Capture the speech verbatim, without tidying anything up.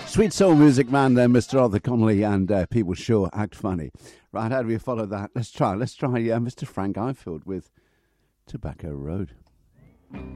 Sweet soul music man there, Mister Arthur Connolly, and uh, people sure act funny. Right, how do we follow that? Let's try, let's try uh, Mister Frank Ifield with Tobacco Road.